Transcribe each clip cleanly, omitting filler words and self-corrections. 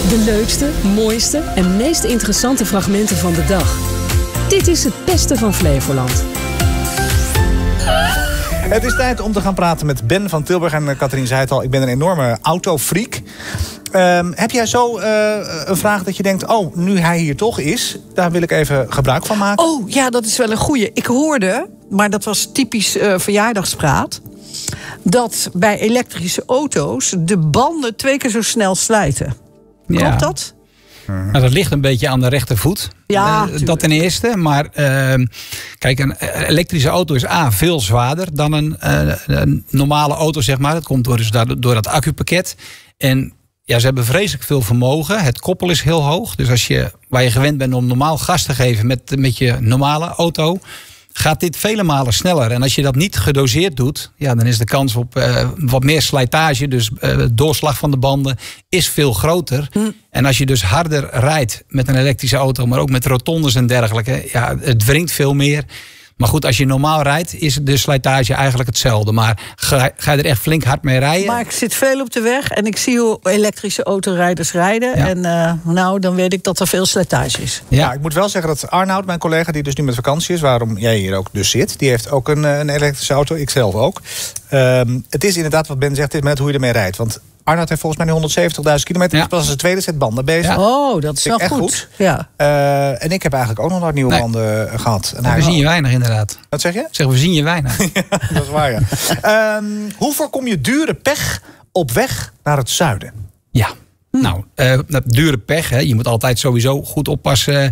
De leukste, mooiste en meest interessante fragmenten van de dag. Dit is het beste van Flevoland. Het is tijd om te gaan praten met Ben van Tilburg. En Catherine zei het al, ik ben een enorme autofreak. Heb jij zo een vraag dat je denkt... oh, nu hij hier toch is, daar wil ik even gebruik van maken? Oh, ja, dat is wel een goeie. Ik hoorde, maar dat was typisch verjaardagspraat... dat bij elektrische auto's de banden 2 keer zo snel slijten. Klopt dat? Nou, dat ligt een beetje aan de rechtervoet. Ja, dat ten eerste. Maar kijk, een elektrische auto is veel zwaarder dan een normale auto, zeg maar. Dat komt door dat accupakket. En ja, ze hebben vreselijk veel vermogen. Het koppel is heel hoog. Dus waar je gewend bent om normaal gas te geven met je normale auto, gaat dit vele malen sneller. En als je dat niet gedoseerd doet, ja, dan is de kans op wat meer slijtage. Dus doorslag van de banden is veel groter. En als je dus harder rijdt met een elektrische auto, maar ook met rotondes en dergelijke, ja, het wringt veel meer. Maar goed, als je normaal rijdt, is de slijtage eigenlijk hetzelfde. Maar ga je er echt flink hard mee rijden? Maar ik zit veel op de weg en ik zie hoe elektrische autorijders rijden. Ja. En dan weet ik dat er veel slijtage is. Ja, ik moet wel zeggen dat Arnoud, mijn collega, die dus nu met vakantie is, waarom jij hier ook dus zit, die heeft ook een elektrische auto, ik zelf ook. Het is inderdaad wat Ben zegt, het is met hoe je ermee rijdt. Want Arnoud heeft volgens mij nu 170.000 kilometer. Ja. Pas zijn tweede set banden bezig. Ja. Oh, dat is wel goed. Ja. En ik heb eigenlijk ook nog nooit nieuwe banden gehad. We zien je weinig inderdaad. Wat zeg je? We zien je weinig. Ja, dat is waar, ja. Hoe voorkom je dure pech op weg naar het zuiden? Ja, nou, dure pech. Hè. Je moet altijd sowieso goed oppassen.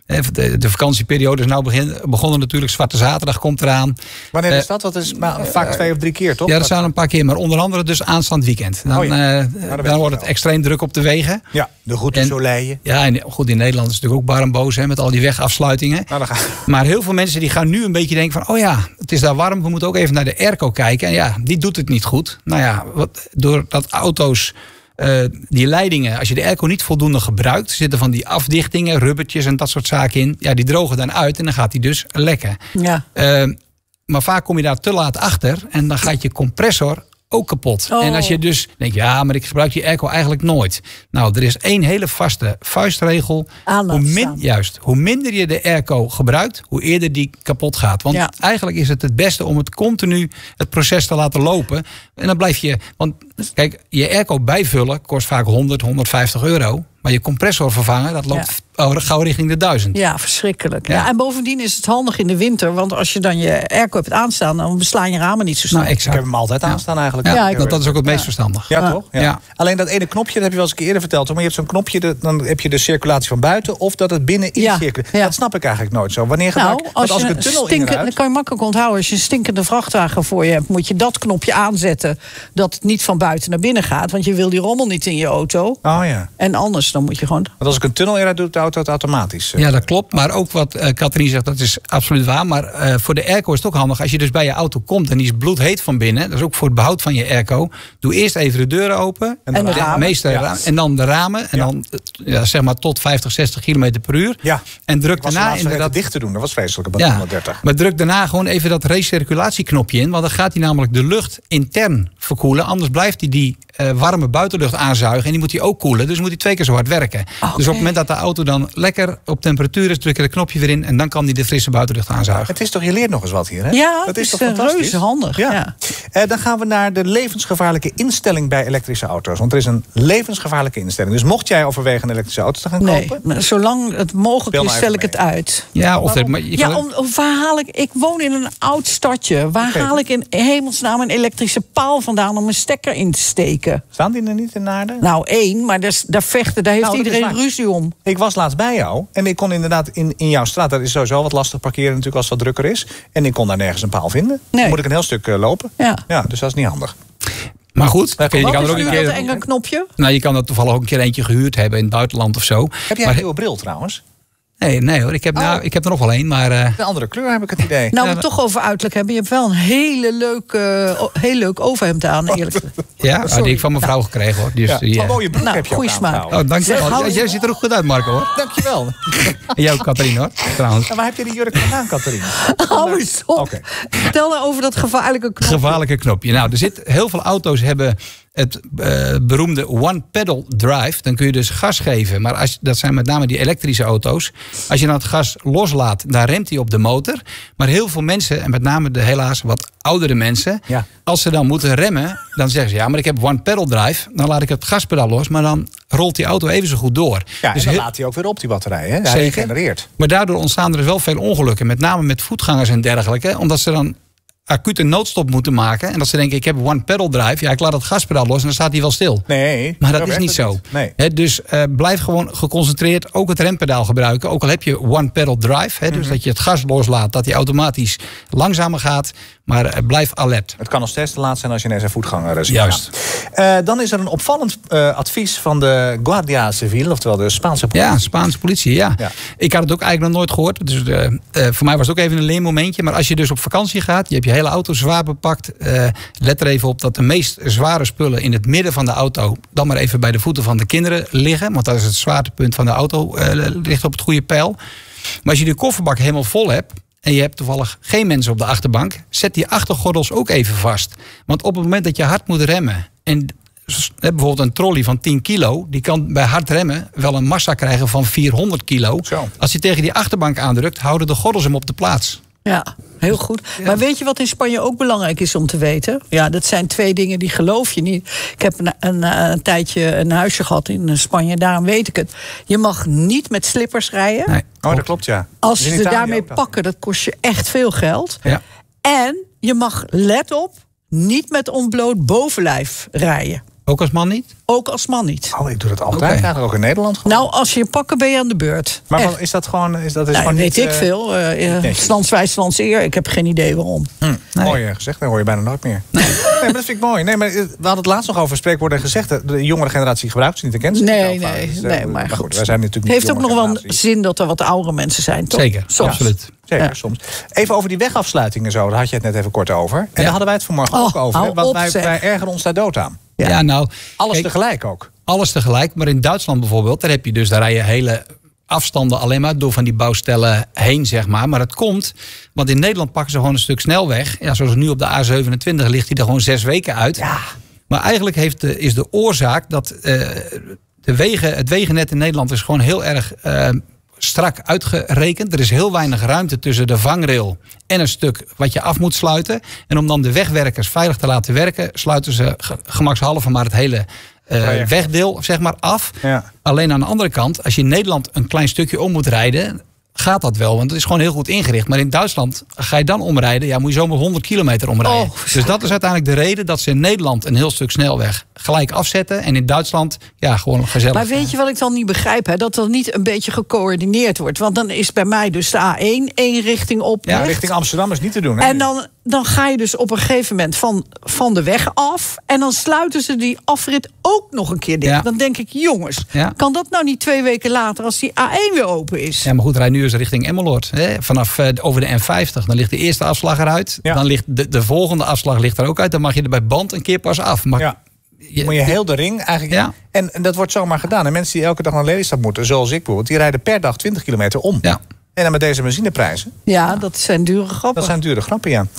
De vakantieperiode is nou begonnen natuurlijk. Zwarte Zaterdag komt eraan. Wanneer is dat? Dat is vaak 2 of 3 keer, toch? Ja, dat zijn een paar keer. Maar onder andere dus aanstaand weekend. Dan wordt het extreem druk op de wegen. Ja, de route zo leien. Ja, en goed, in Nederland is het natuurlijk ook bar en boos, hè, met al die wegafsluitingen. Maar heel veel mensen die gaan nu een beetje denken van, oh ja, het is daar warm. We moeten ook even naar de airco kijken. En ja, die doet het niet goed. Nou ja, doordat auto's die leidingen, als je de airco niet voldoende gebruikt, zitten van die afdichtingen, rubbertjes en dat soort zaken in. Ja, die drogen dan uit en dan gaat die dus lekken. Ja. Maar vaak kom je daar te laat achter en dan gaat je compressor ook kapot. Oh. En als je dus denkt, ja, maar ik gebruik die airco eigenlijk nooit. Nou, er is 1 hele vaste vuistregel. Hoe minder je de airco gebruikt, hoe eerder die kapot gaat. Want eigenlijk is het beste om het continu het proces te laten lopen. En dan blijf je, want kijk, je airco bijvullen kost vaak 100, 150 euro. Maar je compressor vervangen, dat loopt gauw richting de 1000. Ja, verschrikkelijk. Ja, en bovendien is het handig in de winter. Want als je dan je airco hebt aanstaan, dan beslaan je ramen niet zo snel. Nou, exact. Ik heb hem altijd aanstaan eigenlijk. Ja, dat is ook het meest verstandig. Ja, toch? Ja. Alleen dat ene knopje, dat heb je wel eens een keer eerder verteld. Maar je hebt zo'n knopje, dan heb je de circulatie van buiten, of dat het binnen circuleert. Ja. Dat snap ik eigenlijk nooit zo. Wanneer gebruik je? Als je een tunnel dat kan je makkelijk onthouden. Als je een stinkende vrachtwagen voor je hebt, moet je dat knopje aanzetten, dat het niet van buiten naar binnen gaat. Want je wil die rommel niet in je auto. Oh ja. En anders, dan moet je gewoon. Want als ik een tunnel inrijd, doet de auto het automatisch. Ja, dat klopt. Maar ook wat Catherine zegt, dat is absoluut waar. Maar voor de airco is het ook handig. Als je dus bij je auto komt en die is bloedheet van binnen, dat is ook voor het behoud van je airco. Doe eerst even de deuren open. En de ramen. En dan de ramen. En dan zeg maar tot 50, 60 kilometer per uur. Ja. En druk daarna inderdaad dicht te doen. Dat was vreselijk op 130. Maar druk daarna gewoon even dat recirculatieknopje in. Want dan gaat hij namelijk de lucht intern verkoelen. Anders blijft hij die warme buitenlucht aanzuigen. En die moet hij ook koelen. Dus moet hij 2 keer zo hard werken. Okay. Dus op het moment dat de auto dan lekker op temperatuur is, druk je het knopje weer in. En dan kan hij de frisse buitenlucht aanzuigen. Het is toch, je leert nog eens wat hier, hè? Ja, dat is toch fantastisch? Reuze handig. Ja. Dan gaan we naar de levensgevaarlijke instelling bij elektrische auto's. Want er is een levensgevaarlijke instelling. Dus mocht jij overwegen een elektrische auto te gaan kopen? Nee, zolang het mogelijk is, stel ik het uit. Ja, waar haal ik... Ik woon in een oud stadje. Waar haal ik in hemelsnaam een elektrische paal vandaan om een stekker in te steken? Staan die er niet in Naarden? Nou, 1, maar daar heeft iedereen ruzie om. Ik was laatst bij jou en ik kon inderdaad in jouw straat, dat is sowieso wat lastig parkeren natuurlijk als het wat drukker is. En ik kon daar nergens een paal vinden. Nee. Dan moet ik een heel stuk lopen. Ja, dus dat is niet handig. Maar goed, je kan er ook een enge knopje? Nou, je kan er toevallig ook een keer eentje gehuurd hebben in het buitenland of zo. Heb jij een nieuwe bril trouwens? Nee hoor, ik heb er nog wel één, maar... Een andere kleur heb ik het idee. Nou, we het toch over uiterlijk hebben. Je hebt wel een heel leuk overhemd aan, eerlijk gezegd. Ja, die heb ik van mijn vrouw gekregen hoor. Dus, een mooie broek heb je ook smaak. Oh, dankjewel. Jij ziet er ook goed uit, Marco hoor. Dankjewel. En jij ook, Catherine hoor, trouwens. En waar heb je die jurk vandaan, Catherine? Hou eens op. Vertel nou over dat gevaarlijke knopje. Gevaarlijke knopje. Nou, heel veel auto's hebben het beroemde one-pedal drive. Dan kun je dus gas geven. Maar dat zijn met name die elektrische auto's. Als je dan het gas loslaat, dan remt hij op de motor. Maar heel veel mensen, en met name de helaas wat oudere mensen... Ja. Als ze dan moeten remmen, dan zeggen ze... ja, maar ik heb one-pedal drive. Dan laat ik het gaspedaal los, maar dan rolt die auto even zo goed door. Ja, dus en dan laat hij ook weer op die batterij. Hè? Hij zeker. regenereert. Maar daardoor ontstaan er dus wel veel ongelukken. Met name met voetgangers en dergelijke. Omdat ze dan acuut een noodstop moeten maken. En dat ze denken, ik heb one-pedal drive. Ja, ik laat het gaspedaal los en dan staat hij wel stil. Nee, maar dat is niet zo. Nee. Dus blijf gewoon geconcentreerd ook het rempedaal gebruiken. Ook al heb je one-pedal drive. Dus dat je het gas loslaat, dat hij automatisch langzamer gaat. Maar blijf alert. Het kan nog steeds te laat zijn als je ineens een voetganger ziet. Juist. Dan is er een opvallend advies van de Guardia Civil, oftewel de Spaanse politie. Ja, Spaanse politie, ja. Ik had het ook eigenlijk nog nooit gehoord. Dus voor mij was het ook even een leermomentje. Maar als je dus op vakantie gaat, je hebt je hele auto zwaar bepakt. Let er even op dat de meest zware spullen in het midden van de auto dan maar even bij de voeten van de kinderen liggen. Want dat is het zwaartepunt van de auto, ligt op het goede peil. Maar als je de kofferbak helemaal vol hebt en je hebt toevallig geen mensen op de achterbank, zet die achtergordels ook even vast. Want op het moment dat je hard moet remmen en bijvoorbeeld een trolley van 10 kilo, die kan bij hard remmen wel een massa krijgen van 400 kilo. Zo. Als hij tegen die achterbank aandrukt, houden de gordels hem op de plaats. Ja, heel goed. Ja. Maar weet je wat in Spanje ook belangrijk is om te weten? Ja, dat zijn 2 dingen die geloof je niet. Ik heb een tijdje een huisje gehad in Spanje, daarom weet ik het. Je mag niet met slippers rijden. Nee. Oh, dat klopt, ja. Als ze daarmee pakken, dat kost je echt veel geld. Ja. En je mag, let op, niet met ontbloot bovenlijf rijden. Ook als man niet? Ook als man niet. Oh, ik doe dat altijd. Okay. Eigenlijk ook in Nederland. Gewoon. Nou, als je hem pakken, ben je aan de beurt. Maar echt. is dat gewoon... Weet niet, ik veel. Standswijs, stands eer. Ik heb geen idee waarom. Nee. Mooi gezegd, dat hoor je bijna nooit meer. Nee, maar dat vind ik mooi. Nee, maar we hadden het laatst nog over spreekwoorden gezegd. De jongere generatie gebruikt ze niet, kent ze niet. Nee, maar goed. Wij zijn natuurlijk het heeft niet ook nog wel een zin dat er wat oudere mensen zijn, toch? Zeker, soms. absoluut. Zeker, soms. Even over die wegafsluiting en zo. Daar had je het net even kort over. En daar hadden wij het vanmorgen ook over. Hè? Want wij ergeren ons daar dood aan. Ja, nou, alles tegelijk ook. Alles tegelijk, maar in Duitsland bijvoorbeeld, daar rij je hele afstanden alleen maar door van die bouwstellen heen, zeg maar. Maar het komt, want in Nederland pakken ze gewoon een stuk snelweg. Ja, zoals nu op de A27 ligt die er gewoon 6 weken uit. Ja. Maar eigenlijk is de oorzaak dat het wegennet in Nederland is gewoon heel erg strak uitgerekend. Er is heel weinig ruimte tussen de vangrail en een stuk wat je af moet sluiten. En om dan de wegwerkers veilig te laten werken, sluiten ze gemakshalve maar het hele wegdeel zeg maar af. Ja. Alleen aan de andere kant, als je in Nederland een klein stukje om moet rijden, gaat dat wel, want het is gewoon heel goed ingericht. Maar in Duitsland ga je dan omrijden, ja, moet je zomaar 100 kilometer omrijden. Oh, dus dat is uiteindelijk de reden dat ze in Nederland een heel stuk snelweg gelijk afzetten. En in Duitsland, ja, gewoon gezellig. Maar weet je wat ik dan niet begrijp? Hè? Dat er niet een beetje gecoördineerd wordt. Want dan is bij mij dus de A1 één richting op. Ja, richting Amsterdam is niet te doen. Hè? En dan ga je dus op een gegeven moment van de weg af. En dan sluiten ze die afrit ook nog een keer dicht. Ja. Dan denk ik, jongens, kan dat nou niet 2 weken later als die A1 weer open is? Ja, maar goed, rij nu eens richting Emmeloord. Vanaf over de N50. Dan ligt de eerste afslag eruit. Ja. Dan ligt de volgende afslag ligt er ook uit. Dan mag je er bij band een keer pas af. Maar moet je heel de ring eigenlijk. Ja. En dat wordt zomaar gedaan. En mensen die elke dag naar Lelystad moeten, zoals ik bijvoorbeeld, die rijden per dag 20 kilometer om. Ja. En dan met deze benzineprijzen. Ja, dat zijn dure grappen. Dat zijn dure grappen, ja.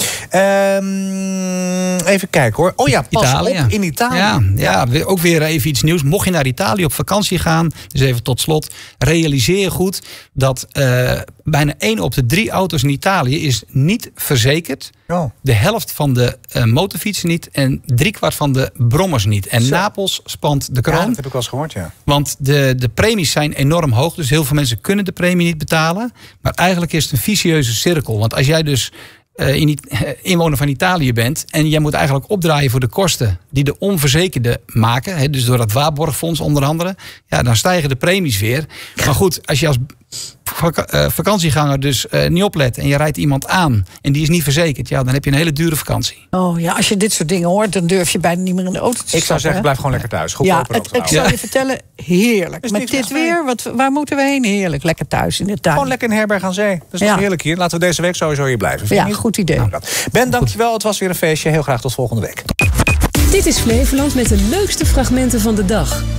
Even kijken hoor. Oh ja, pas Italië. Op in Italië. Ja, ook weer even iets nieuws. Mocht je naar Italië op vakantie gaan, dus even tot slot, realiseer je goed dat bijna 1 op de 3 auto's in Italië is niet verzekerd. Oh. De helft van de motorfietsen niet en 3/4 van de brommers niet. En Napels spant de kroon. Ja, dat heb ik wel eens gehoord, ja. Want de premies zijn enorm hoog, dus heel veel mensen kunnen de premie niet betalen. Maar eigenlijk is het een vicieuze cirkel. Want als jij dus inwoner van Italië bent en jij moet eigenlijk opdraaien voor de kosten die de onverzekerden maken, dus door dat Waarborgfonds onder andere, ja, dan stijgen de premies weer. Maar goed, als je als vakantieganger dus niet oplet en je rijdt iemand aan en die is niet verzekerd, ja, dan heb je een hele dure vakantie. Oh ja, als je dit soort dingen hoort, dan durf je bijna niet meer in de auto te stappen. Ik zou zeggen, blijf gewoon lekker thuis. Ik zou je vertellen, heerlijk. Met dit weer, waar moeten we heen? Heerlijk, lekker thuis in de tuin. Gewoon lekker in herberg aan zee. Dat is toch heerlijk hier. Laten we deze week sowieso hier blijven. Ja, goed idee. Nou, Ben, dankjewel. Het was weer een feestje. Heel graag tot volgende week. Dit is Flevoland met de leukste fragmenten van de dag.